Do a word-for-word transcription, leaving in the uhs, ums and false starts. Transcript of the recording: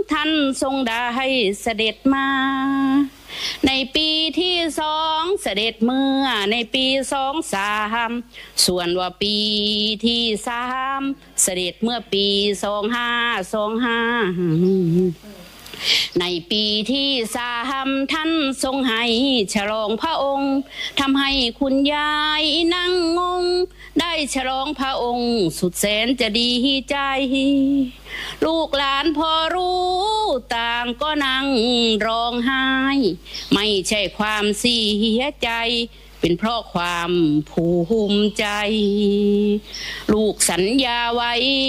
ท่านทรงได้เสด็จมาในปีที่สองเสด็จเมื่อในปีสองสามส่วนว่าปีที่สามเสด็จเมื่อปีสองห้าสองห้าในปีที่สามท่านทรงให้ฉลองพระองค์ทำให้คุณยายนั่งงงได้ฉลองพระองค์สุดแสนจะดีใจลูกหลานพอรู้ต่างก็นั่งร้องไห้ไม่ใช่ความเสียใจเป็นเพราะความภูมิใจลูกสัญญาไว้